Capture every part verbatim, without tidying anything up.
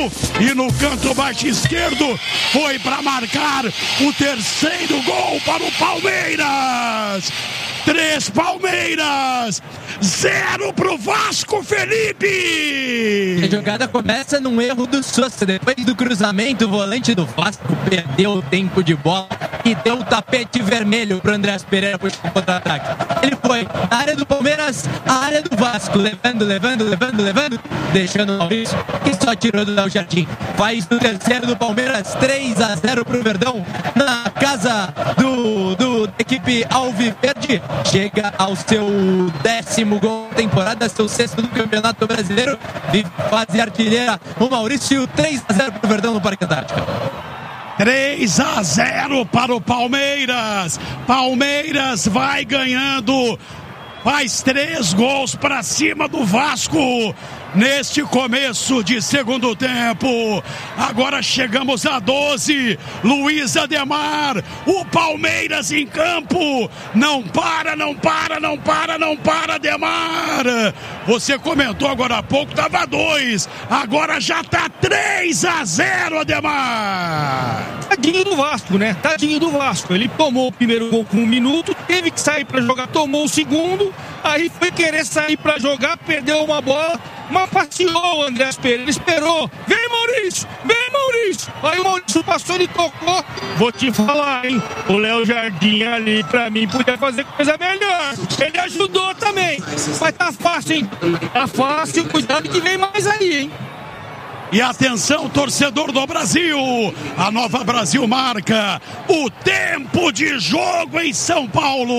e no canto baixo esquerdo foi para marcar o terceiro gol para o Palmeiras. Três Palmeiras, zero pro Vasco, Felipe! A jogada começa num erro do Sousa. Depois do cruzamento, o volante do Vasco perdeu o tempo de bola e deu o tapete vermelho pro Andrés Pereira pro contra-ataque. Ele foi na área do Palmeiras, a área do Vasco, levando, levando, levando, levando, deixando o Maurício, que só tirou do Léo Jardim. Faz o terceiro do Palmeiras, três a zero pro Verdão, na casa do, do da equipe Alviverde. Chega ao seu décimo gol da temporada, seu sexto do Campeonato Brasileiro, e fase artilheira o Maurício. Três a zero para o Verdão no Parque Antártica. três a zero para o Palmeiras. Palmeiras vai ganhando, faz três gols para cima do Vasco neste começo de segundo tempo. Agora chegamos a doze. Luiz Ademar, o Palmeiras em campo. Não para, não para, não para, não para, Ademar. Você comentou agora há pouco, estava dois. Agora já está três a zero, Ademar. Tadinho do Vasco, né? Tadinho do Vasco. Ele tomou o primeiro gol com um minuto, teve que sair para jogar, tomou o segundo, aí foi querer sair para jogar, perdeu uma bola, mas passeou o Andrés Pereira, ele esperou. Vem, Maurício! Vem, Maurício! Aí o Maurício passou, ele tocou. Vou te falar, hein? O Léo Jardim ali, pra mim, podia fazer coisa melhor. Ele ajudou também. Mas tá fácil, hein? Tá fácil, cuidado que vem mais aí, hein? E atenção, torcedor do Brasil, a Nova Brasil marca o tempo de jogo em São Paulo.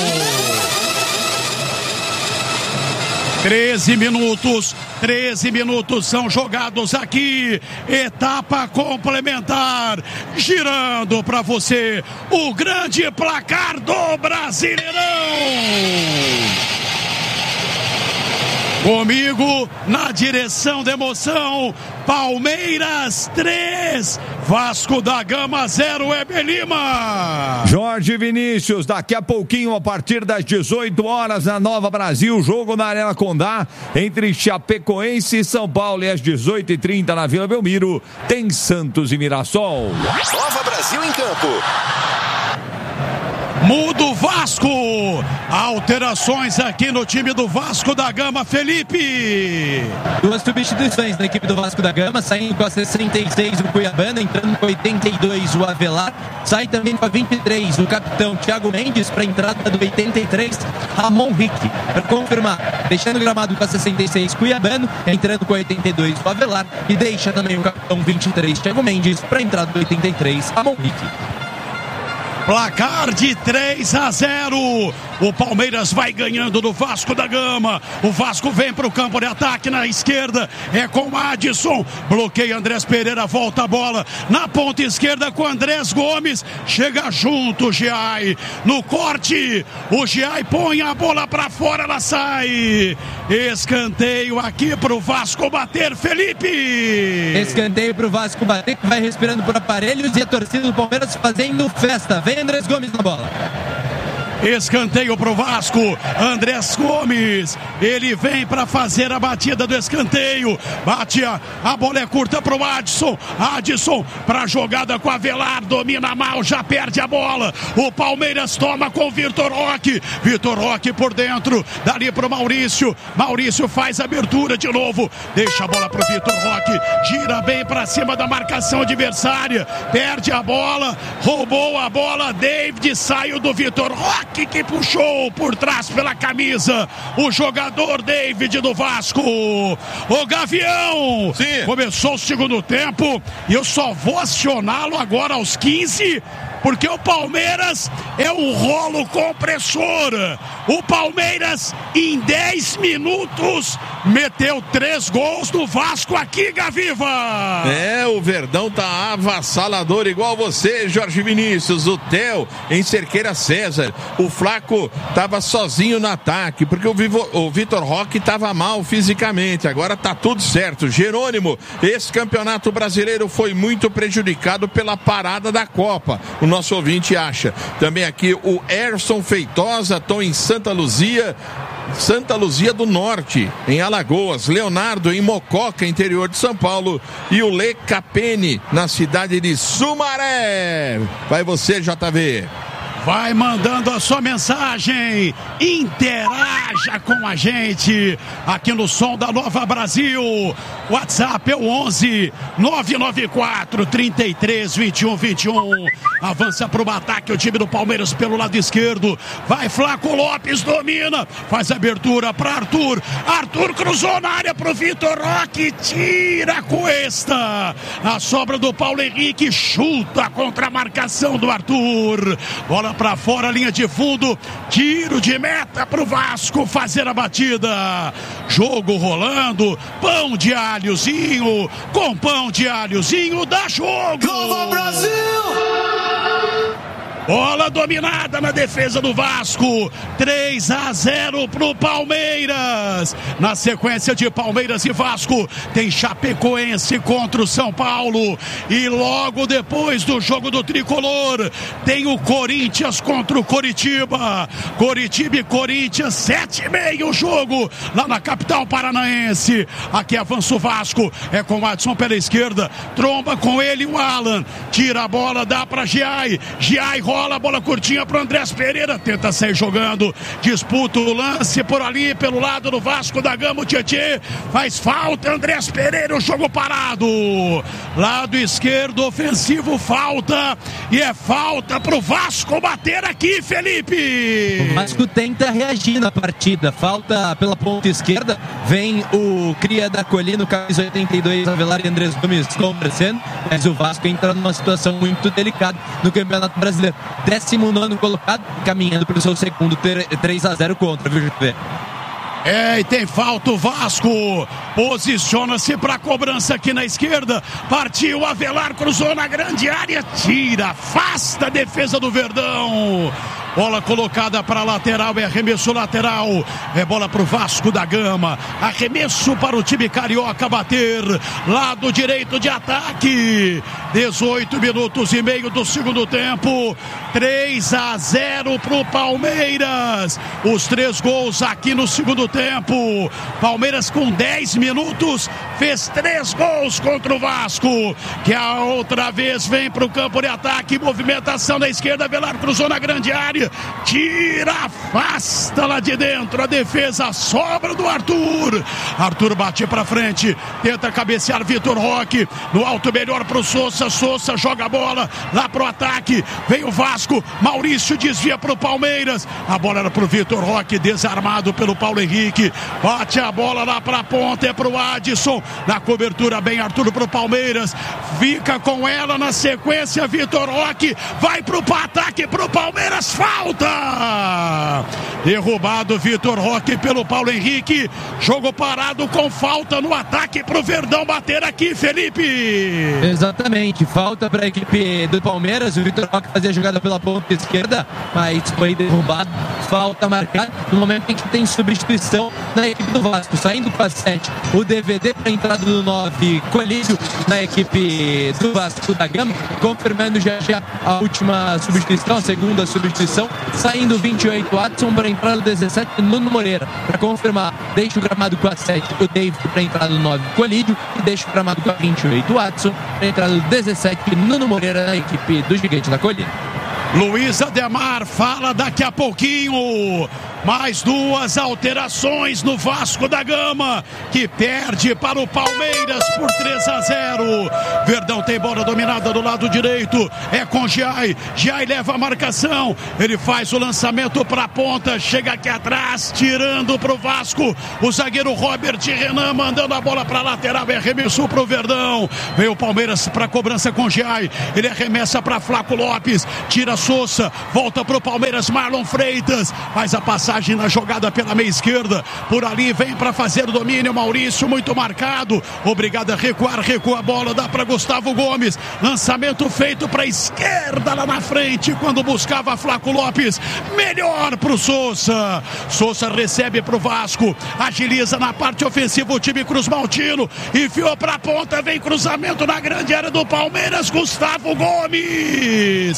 treze minutos, treze minutos são jogados aqui, etapa complementar, girando para você o grande placar do Brasileirão. Comigo, na direção da emoção, Palmeiras três, Vasco da Gama zero, Heber Lima. Jorge Vinícius, daqui a pouquinho, a partir das dezoito horas, na Nova Brasil, jogo na Arena Condá, entre Chapecoense e São Paulo, e às dezoito e trinta na Vila Belmiro, tem Santos e Mirassol. Nova Brasil em campo. Muda o Vasco. Alterações aqui no time do Vasco da Gama, Felipe. Duas substituições na equipe do Vasco da Gama, saindo com a sessenta e seis o Cuiabano, entrando com a oitenta e dois o Avelar. Sai também com a vinte e três o capitão Thiago Mendes, para a entrada do oitenta e três Ramon Rick. Para confirmar, deixando o gramado com a sessenta e seis Cuiabano, entrando com a oitenta e dois o Avelar, e deixa também o capitão vinte e três Thiago Mendes, para a entrada do oitenta e três Ramon Rick. Placar de três a zero. O Palmeiras vai ganhando do Vasco da Gama. O Vasco vem para o campo de ataque na esquerda. É com Adson. Bloqueia Andrés Pereira, volta a bola na ponta esquerda com Andrés Gomes. Chega junto o Giai. No corte, o Giai põe a bola para fora, ela sai. Escanteio aqui para o Vasco bater, Felipe. Escanteio para o Vasco bater, que vai respirando por aparelhos, e a torcida do Palmeiras fazendo festa. Vem Andrés Gomes na bola. Escanteio pro Vasco, Andrés Gomes, ele vem para fazer a batida do escanteio, bate a, a bola é curta pro Adson, Adson pra jogada com a Avelar, domina mal, já perde a bola, o Palmeiras toma com o Vitor Roque, Vitor Roque por dentro, dali pro Maurício, Maurício faz a abertura de novo, deixa a bola pro Vitor Roque, gira bem pra cima da marcação adversária, perde a bola, roubou a bola, David saiu do Vitor Roque, que puxou por trás pela camisa o jogador David do Vasco. O Gavião, sim, começou o segundo tempo e eu só vou acioná-lo agora aos quinze, porque o Palmeiras é um rolo compressor. O Palmeiras em dez minutos meteu três gols no Vasco aqui, Gaviva. É, o Verdão tá avassalador igual você, Jorge Vinícius. O Theo em Cerqueira César. O Flaco tava sozinho no ataque, porque o, Vivo, o Vitor Roque tava mal fisicamente. Agora tá tudo certo. Jerônimo, esse campeonato brasileiro foi muito prejudicado pela parada da Copa. O nosso ouvinte acha. Também aqui o Erson Feitosa, tô em Santa Luzia, Santa Luzia do Norte, em Alagoas, Leonardo em Mococa, interior de São Paulo, e o Lê Capene na cidade de Sumaré. Vai você, J V. Vai mandando a sua mensagem, interaja com a gente aqui no Som da Nova Brasil. WhatsApp é o onze nove nove quatro, trinta e três, vinte e um, vinte e um. Avança para o ataque o time do Palmeiras pelo lado esquerdo. Vai Flaco Lopes, domina, faz abertura para Arthur. Arthur cruzou na área para o Vitor Roque, tira a Cuesta. A sobra do Paulo Henrique, chuta contra a marcação do Arthur. Bola para fora, linha de fundo, tiro de meta para o Vasco fazer a batida. Jogo rolando, pão de alhozinho, com pão de alhozinho dá jogo. Nova Brasil! Bola dominada na defesa do Vasco, três a zero pro Palmeiras. Na sequência de Palmeiras e Vasco, tem Chapecoense contra o São Paulo. E logo depois do jogo do Tricolor, tem o Corinthians contra o Coritiba. Coritiba e Corinthians, sete e meia o jogo, lá na capital paranaense. Aqui avança o Vasco, é com o Adson pela esquerda, tromba com ele o Alan, tira a bola, dá pra Giai, Giai rola a bola curtinha para o Andrés Pereira, tenta sair jogando, disputa o lance por ali, pelo lado do Vasco da Gama, o Tietê faz falta, Andrés Pereira, o jogo parado, lado esquerdo ofensivo, falta, e é falta para o Vasco bater aqui, Felipe. O Vasco tenta reagir na partida, falta pela ponta esquerda, vem o cria da Colina, camisa oitenta e dois, Avelar e Andrés Gomes conversando, mas o Vasco entra numa situação muito delicada no Campeonato Brasileiro. décimo nono colocado, caminhando para o seu segundo três a zero contra, viu, José? É, e tem falta o Vasco, posiciona-se para a cobrança aqui na esquerda, partiu Avelar, cruzou na grande área, tira, afasta a defesa do Verdão. Bola colocada para a lateral, é arremesso lateral, é bola para o Vasco da Gama, arremesso para o time carioca bater, lado direito de ataque, dezoito minutos e meio do segundo tempo, três a zero para o Palmeiras, os três gols aqui no segundo tempo, Palmeiras com dez minutos, fez três gols contra o Vasco, que a outra vez vem para o campo de ataque, movimentação da esquerda, Avelar cruzou na grande área, tira, afasta lá de dentro, a defesa sobra do Arthur, Arthur bate pra frente, tenta cabecear Vitor Roque, no alto melhor pro Sousa, Sousa joga a bola lá pro ataque, vem o Vasco, Maurício desvia pro Palmeiras, a bola era pro Vitor Roque, desarmado pelo Paulo Henrique, bate a bola lá pra ponta, é pro Adson, na cobertura bem Arthur pro Palmeiras, fica com ela na sequência, Vitor Roque, vai pro ataque pro Palmeiras, falta! Derrubado Vitor Roque pelo Paulo Henrique, jogo parado com falta no ataque pro Verdão bater aqui, Felipe. Exatamente, falta para a equipe do Palmeiras, o Vitor Roque fazia a jogada pela ponta esquerda, mas foi derrubado, falta marcada no momento em que tem substituição na equipe do Vasco, saindo com a sete, o D V D para a entrada do nove, Colírio na equipe do Vasco da Gama, confirmando já já a última substituição, a segunda substituição, saindo vinte e oito, Adson para entrar no dezessete, Nuno Moreira, para confirmar, deixa o gramado com a sete, o David para entrar no nove, Colídio, e deixa o gramado com a vinte e oito, Adson, para entrar no dezessete, Nuno Moreira na equipe do Gigante da Colina. Luiz Ademar fala daqui a pouquinho. Mais duas alterações no Vasco da Gama, que perde para o Palmeiras por três a zero. Verdão tem bola dominada do lado direito, é com Giai, Giai leva a marcação, ele faz o lançamento para a ponta, chega aqui atrás, tirando para o Vasco, o zagueiro Robert Renan mandando a bola para a lateral, é arremesso para o Verdão, veio o Palmeiras para a cobrança com Giai, ele arremessa para Flaco Lopes, tira Sousa, volta para o Palmeiras, Marlon Freitas, faz a passagem na jogada pela meia esquerda, por ali vem para fazer o domínio, Maurício muito marcado, obrigado a recuar, recua a bola, dá para Gustavo Gomes, lançamento feito para a esquerda lá na frente, quando buscava Flaco Lopes, melhor para o Sousa, Sousa recebe para o Vasco, agiliza na parte ofensiva o time Cruz Maltino, enfiou para a ponta, vem cruzamento na grande área do Palmeiras, Gustavo Gomes,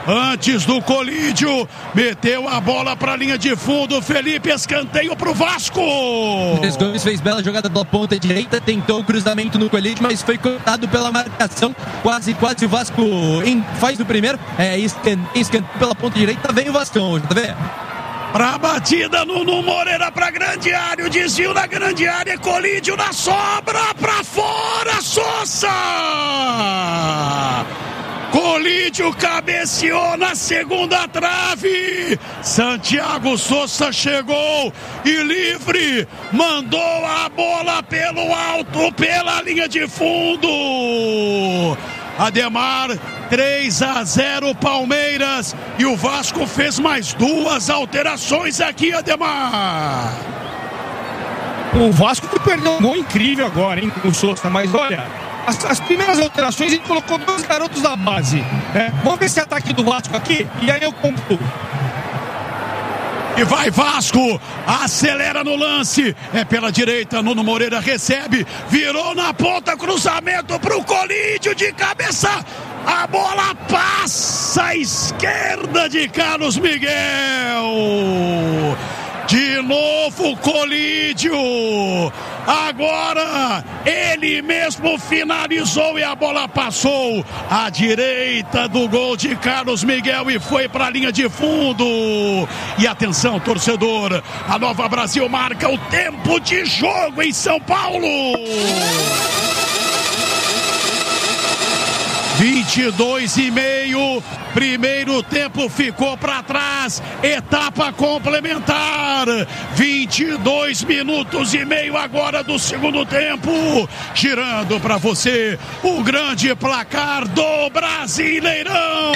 antes do colídio, meteu a bola para a linha de fundo. Felipe, escanteio para o Vasco. Andrés Gomes fez bela jogada pela ponta direita, tentou o cruzamento no colídio, mas foi cortado pela marcação. Quase, quase o Vasco em, faz o primeiro. É, escanteio pela ponta direita, vem o Vascão, tá vendo? Pra batida, Nuno Moreira pra grande área, o desvio na grande área, colídio na sobra, pra fora, Sousa! Colídio cabeceou na segunda trave, Santiago Sousa chegou e livre, mandou a bola pelo alto, pela linha de fundo. Ademar, três a zero Palmeiras, e o Vasco fez mais duas alterações aqui, Ademar. O Vasco que perdeu um gol incrível agora, hein, com o Sousa, mas olha, as, as primeiras alterações ele colocou dois garotos da base, né? Vamos ver esse ataque do Vasco aqui, e aí eu compro. E vai Vasco, acelera no lance, é pela direita, Nuno Moreira recebe, virou na ponta, cruzamento pro colídio de cabeça, a bola passa à esquerda de Carlos Miguel, de novo colídio, agora ele mesmo finalizou e a bola passou à direita do gol de Carlos Miguel e foi para a linha de fundo. E atenção, torcedor, a Nova Brasil marca o tempo de jogo em São Paulo. vinte e dois e meio, primeiro tempo ficou para trás, etapa complementar, vinte e dois minutos e meio agora do segundo tempo, girando para você o grande placar do Brasileirão.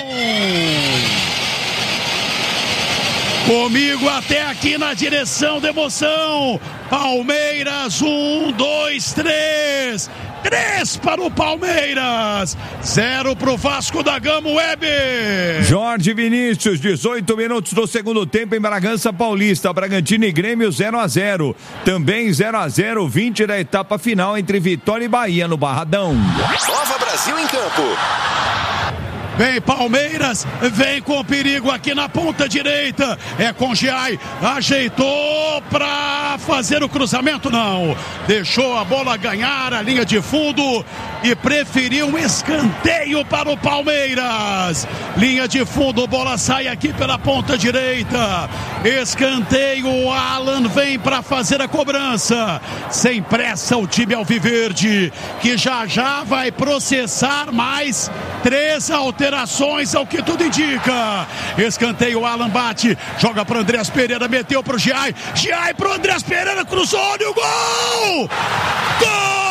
Comigo até aqui na direção da emoção, Palmeiras, um, dois, três. Três para o Palmeiras, zero para o Vasco da Gama, Weber. Jorge Vinícius, dezoito minutos do segundo tempo em Bragança Paulista. Bragantino e Grêmio zero a zero. Também zero a zero, vinte da etapa final entre Vitória e Bahia no Barradão. Nova Brasil em campo. Vem Palmeiras, vem com perigo aqui na ponta direita, é com Giai, ajeitou para fazer o cruzamento, não, deixou a bola ganhar a linha de fundo e preferiu um escanteio para o Palmeiras. Linha de fundo, bola sai aqui pela ponta direita, escanteio, o Alan vem para fazer a cobrança, sem pressa o time alviverde, que já já vai processar mais três alterações ao que tudo indica. Escanteio, Alan bate, joga para Andrés Pereira, meteu para o Giai, Giai para o Andrés Pereira, cruzou, olha o gol! Gol!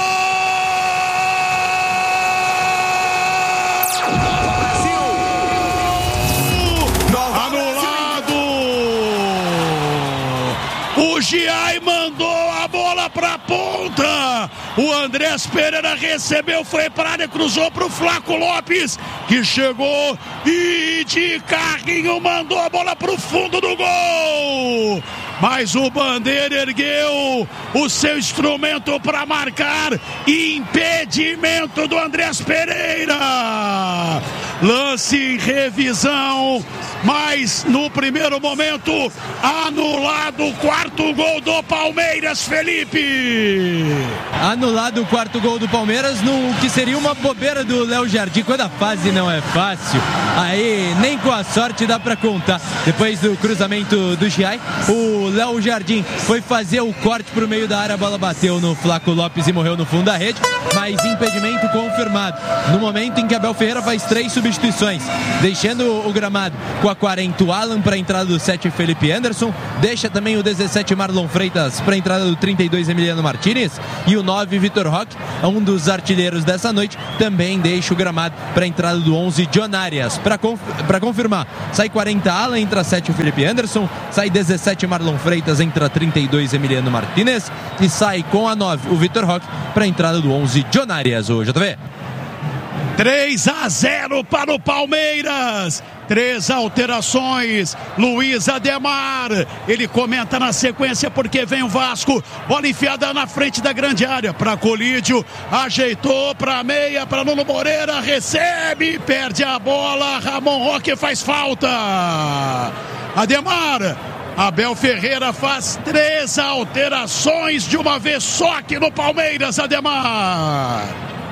O Giai mandou a bola pra ponta. O Andrés Pereira recebeu, foi pra área, cruzou pro Flaco Lopes, que chegou e de carrinho mandou a bola pro fundo do gol. Mas o Bandeira ergueu o seu instrumento para marcar. Impedimento do Andrés Pereira. Lance em revisão, mas no primeiro momento anulado o quarto gol do Palmeiras, Felipe. Anulado o quarto gol do Palmeiras, no que seria uma bobeira do Léo Jardim. Quando a fase não é fácil, aí nem com a sorte dá para contar. Depois do cruzamento do Giai, o Léo Jardim foi fazer o corte pro meio da área, a bola bateu no Flaco Lopes e morreu no fundo da rede, mas impedimento confirmado. No momento em que Abel Ferreira faz três substituições, deixando o gramado com a quarenta o Alan para a entrada do sete Felipe Anderson, deixa também o dezessete Marlon Freitas para a entrada do trinta e dois Emiliano Martinez, e o nove Vitor Roque, um dos artilheiros dessa noite, também deixa o gramado para a entrada do onze John Arias. Para conf confirmar, sai quarenta Alan, entra sete Felipe Anderson, sai dezessete Marlon Freitas, entra trinta e dois Emiliano Martinez e sai com a nove o Vitor Roque para a entrada do onze John Arias. O J V. três a zero para o Palmeiras. Três alterações. Luiz Ademar, ele comenta na sequência porque vem o Vasco. Bola enfiada na frente da grande área para Colídio, ajeitou para meia, para Nuno Moreira, recebe, perde a bola. Ramon Roque faz falta. Ademar, Abel Ferreira faz três alterações de uma vez só aqui no Palmeiras. Ademar,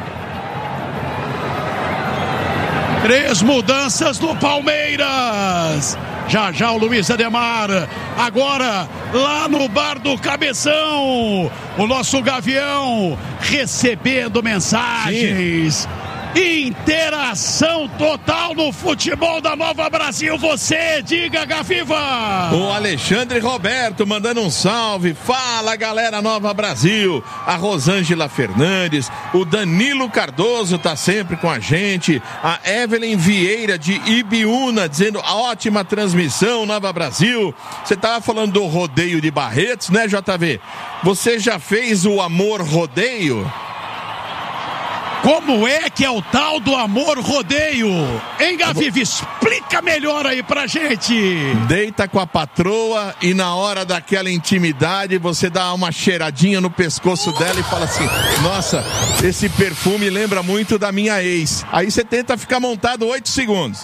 três mudanças no Palmeiras. Já já o Luiz Ademar. Agora lá no bar do Cabeção, o nosso Gavião recebendo mensagens. Sim. Interação total no futebol da Nova Brasil. Você, diga, Gaviva. O Alexandre Roberto mandando um salve. Fala, galera Nova Brasil. A Rosângela Fernandes, o Danilo Cardoso tá sempre com a gente. A Evelyn Vieira de Ibiúna dizendo ótima transmissão, Nova Brasil. Você tava falando do rodeio de Barretos, né, J V? Você já fez o Amor Rodeio? Como é que é o tal do Amor Rodeio? Hein, Gaviva? Explica melhor aí pra gente. Deita com a patroa e na hora daquela intimidade você dá uma cheiradinha no pescoço dela e fala assim: nossa, esse perfume lembra muito da minha ex. Aí você tenta ficar montado oito segundos.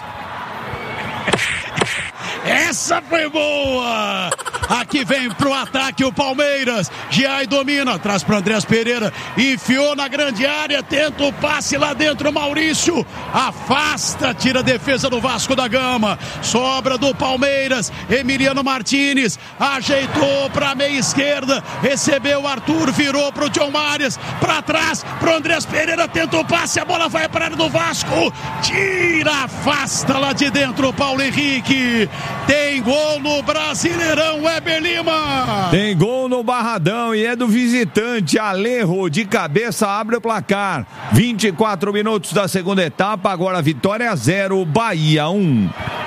Essa foi boa! Aqui vem pro ataque o Palmeiras. Giai domina, traz pro Andrés Pereira, enfiou na grande área, tenta o passe lá dentro, Maurício afasta, tira a defesa do Vasco da Gama. Sobra do Palmeiras, Emiliano Martínez ajeitou pra meia esquerda, recebeu o Arthur, virou pro John Marias, pra trás pro Andrés Pereira, tenta o passe, a bola vai pra área do Vasco, tira, afasta lá de dentro o Paulo Henrique. Tem gol no Brasileirão, Weber Lima. Tem gol no Barradão e é do visitante. Alejo de cabeça abre o placar. vinte e quatro minutos da segunda etapa. Agora Vitória zero, Bahia um.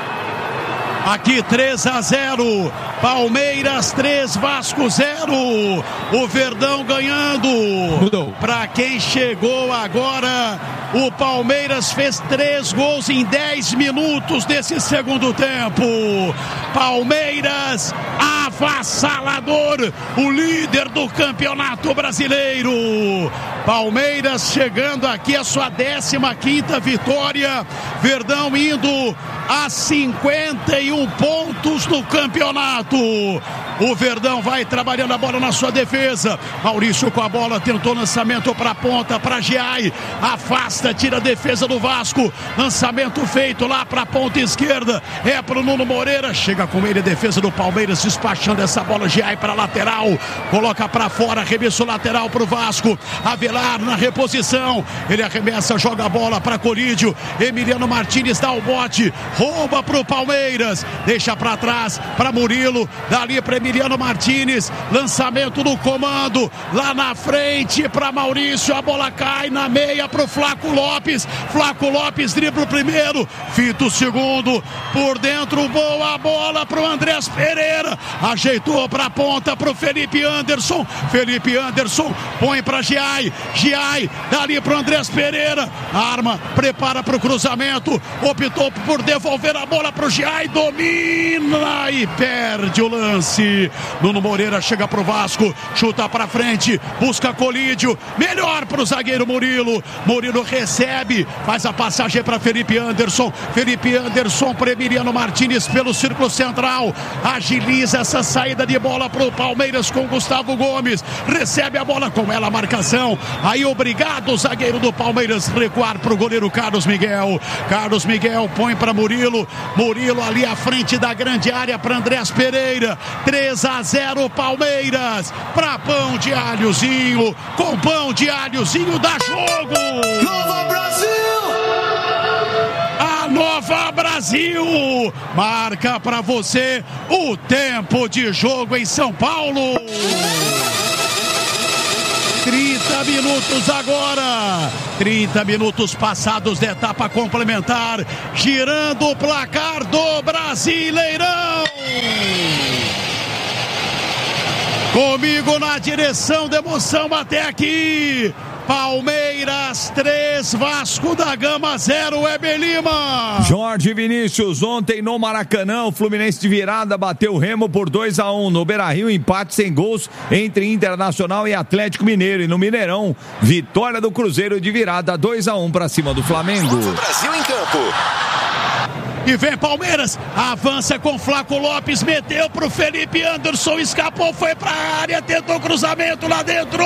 Aqui três a zero, Palmeiras três, Vasco zero. O Verdão ganhando. Mudou. Para quem chegou agora, o Palmeiras fez três gols em dez minutos desse segundo tempo. Palmeiras avassalador, o líder do Campeonato Brasileiro. Palmeiras chegando aqui a sua décima quinta vitória. Verdão indo a cinquenta e um pontos no campeonato. O Verdão vai trabalhando a bola na sua defesa. Maurício com a bola, tentou lançamento para a ponta, para Giai, afasta, tira a defesa do Vasco. Lançamento feito lá para a ponta esquerda, é para o Nuno Moreira, chega com ele a defesa do Palmeiras, despachando essa bola. Giai para lateral, coloca para fora, arremesso lateral para o Vasco. Avelar na reposição, ele arremessa, joga a bola para Colídio. Emiliano Martínez dá o bote, rouba para o Palmeiras, deixa para trás para Murilo, dali para Emiliano Martínez, lançamento no comando, lá na frente para Maurício, a bola cai na meia para o Flaco Lopes, Flaco Lopes dribla o primeiro, fita o segundo, por dentro, boa bola para o Andrés Pereira, ajeitou para a ponta para o Felipe Anderson, Felipe Anderson põe para Giai, Giai, dali para o Andrés Pereira, arma, prepara para o cruzamento, optou por devolver a bola para o Giai, domina e perde o lance. Nuno Moreira chega pro Vasco, chuta pra frente, busca Colídio, melhor pro zagueiro Murilo, Murilo recebe, faz a passagem para Felipe Anderson, Felipe Anderson para Emiliano Martínez pelo círculo central, agiliza essa saída de bola pro Palmeiras com Gustavo Gomes, recebe a bola com ela a marcação, aí obrigado o zagueiro do Palmeiras recuar pro goleiro Carlos Miguel, Carlos Miguel põe para Murilo, Murilo ali à frente da grande área para Andrés Pereira, três a zero Palmeiras, para pão de alhozinho, com pão de alhozinho dá jogo! Nova Brasil! A Nova Brasil marca para você o tempo de jogo em São Paulo. trinta minutos agora, trinta minutos passados da etapa complementar, girando o placar do Brasileirão. Comigo na direção da emoção até aqui, Palmeiras três, Vasco da Gama zero, Weber Lima. Jorge Vinícius, ontem no Maracanã, o Fluminense de virada bateu o Remo por dois a um. No Beira-Rio, empate sem gols entre Internacional e Atlético Mineiro. E no Mineirão, vitória do Cruzeiro de virada dois a um para cima do Flamengo. Brasil em campo. E vem Palmeiras, avança com Flaco Lopes, meteu pro Felipe Anderson, escapou, foi pra área, tentou cruzamento lá dentro,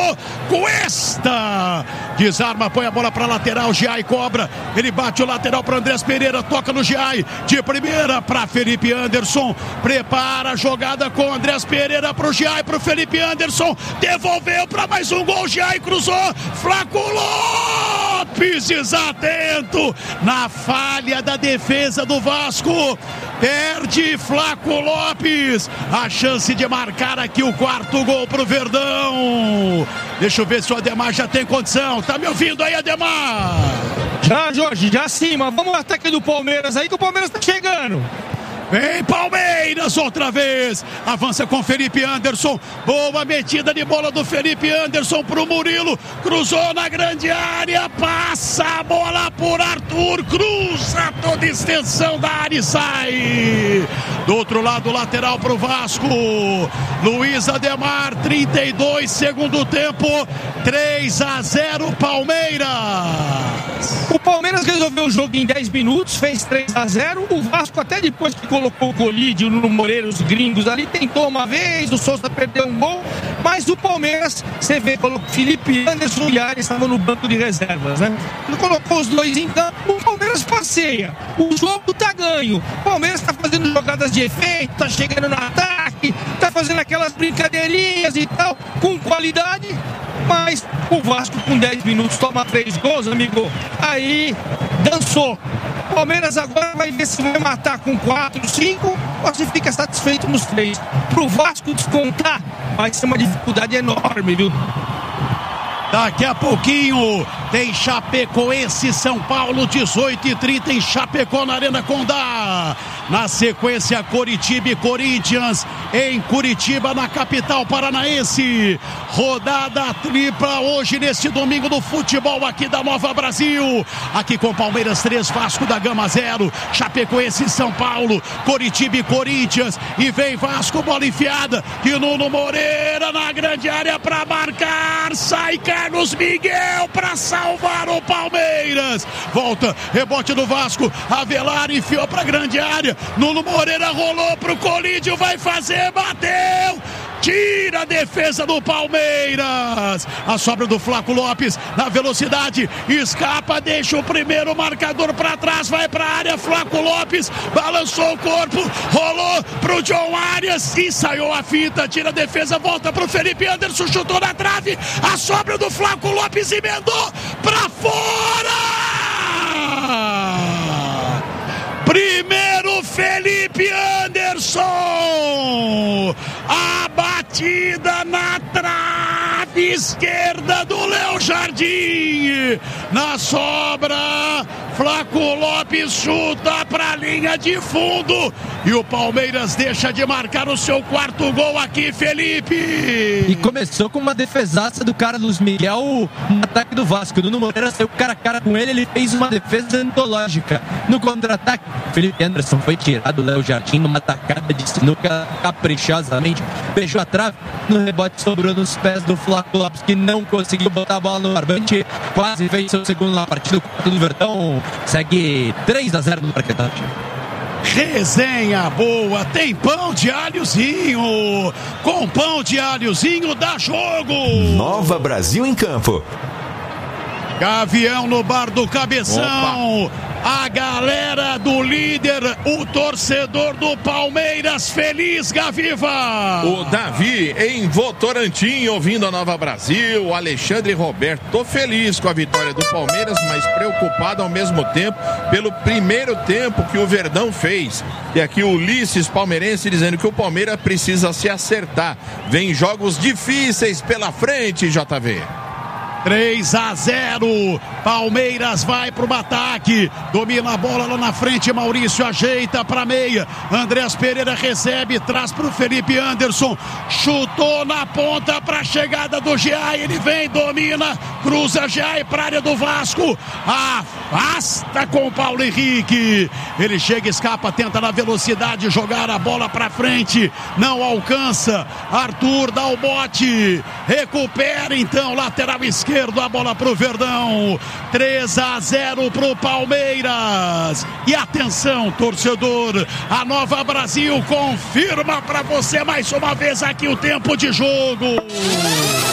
Cuesta, desarma, põe a bola pra lateral, Giai cobra, ele bate o lateral pra Andrés Pereira, toca no Giai, de primeira pra Felipe Anderson, prepara a jogada com Andrés Pereira pro Giai, pro Felipe Anderson, devolveu pra mais um gol, Giai cruzou, Flaco Lopes, desatento, na falha da defesa do Vasco, perde Flaco Lopes, a chance de marcar aqui o quarto gol pro Verdão. Deixa eu ver se o Ademar já tem condição. Tá me ouvindo aí, Ademar? Já, Jorge, já sim, mas vamos ao ataque do Palmeiras aí, que o Palmeiras tá chegando. Vem Palmeiras outra vez, avança com Felipe Anderson, boa metida de bola do Felipe Anderson pro Murilo, cruzou na grande área, passa a bola por Arthur, cruza toda extensão da área e sai. Do outro lado, lateral pro Vasco, Luiz Ademar, trinta e dois, segundo tempo, três a zero Palmeiras. O Palmeiras resolveu o jogo em dez minutos, fez três a zero, o Vasco até depois que colocou o Colídio no Moreira, os gringos ali, tentou uma vez, o Souza perdeu um gol, mas o Palmeiras, você vê, colocou Felipe Anderson e Arias estavam no banco de reservas, né? Ele colocou os dois em campo, o Palmeiras passeia, o jogo tá ganho, o Palmeiras tá fazendo jogadas de efeito, tá chegando no ataque, tá fazendo aquelas brincadeirinhas e tal, com qualidade, mas o Vasco com dez minutos toma três gols, amigo, aí dançou. O Palmeiras agora vai ver se vai matar com quatro, cinco ou se fica satisfeito nos três. Pro Vasco descontar vai ser uma dificuldade enorme, viu? Daqui a pouquinho tem Chapecoense São Paulo, dezoito e trinta em Chapecó, na Arena Condá. Na sequência, Coritiba e Corinthians em Curitiba, na capital paranaense. Rodada tripla hoje, neste domingo, do futebol aqui da Nova Brasil. Aqui com Palmeiras três, Vasco da Gama zero, Chapecoense e São Paulo, Coritiba e Corinthians. E vem Vasco, bola enfiada, e Nuno Moreira na grande área para marcar. Sai Carlos Miguel para salvar o Palmeiras. Volta, rebote do Vasco, Avelar enfiou para grande área. Nuno Moreira rolou pro Colídio, vai fazer, bateu, tira a defesa do Palmeiras. A sobra do Flaco Lopes na velocidade, escapa, deixa o primeiro marcador para trás, vai para a área, Flaco Lopes balançou o corpo, rolou pro John Arias, ensaiou a fita, tira a defesa, volta pro Felipe Anderson, chutou na trave, a sobra do Flaco Lopes emendou para fora. Primeiro Felipe Anderson, a batida na trave esquerda do Léo Jardim, na sobra Flaco Lopes chuta para a linha de fundo e o Palmeiras deixa de marcar o seu quarto gol aqui, Felipe. E começou com uma defesaça do Carlos Miguel no ataque do Vasco. Nuno Moreira saiu cara a cara com ele, ele fez uma defesa antológica. No contra-ataque, Felipe Anderson foi tirado, Léo Jardim numa tacada de sinuca caprichosamente, beijou a trave, no rebote sobrou nos pés do Flaco Lopes, que não conseguiu botar a bola no barbante, quase fez seu segundo na partida. O quarto do Verdão segue três a zero no Parquetão. Resenha boa, tem pão de alhozinho, com pão de alhozinho dá jogo. Nova Brasil em campo. Gavião no bar do Cabeção. Opa. A galera do líder, o torcedor do Palmeiras, feliz, Gaviva. O Davi em Votorantim, ouvindo a Nova Brasil. O Alexandre Roberto, tô feliz com a vitória do Palmeiras, mas preocupado ao mesmo tempo pelo primeiro tempo que o Verdão fez. E aqui o Ulisses palmeirense dizendo que o Palmeiras precisa se acertar. Vem jogos difíceis pela frente, J V. três a zero. Palmeiras vai pro ataque. Domina a bola lá na frente. Maurício ajeita pra meia. Andrés Pereira recebe, traz pro Felipe Anderson. Chutou na ponta pra chegada do Giai. Ele vem, domina, cruza Giai pra área do Vasco. Afasta com o Paulo Henrique. Ele chega, escapa, tenta na velocidade jogar a bola pra frente. Não alcança. Arthur dá o bote. Recupera então, lateral esquerdo, a bola pro Verdão. três a zero pro Palmeiras. E atenção, torcedor, a Nova Brasil confirma pra você mais uma vez aqui o tempo de jogo.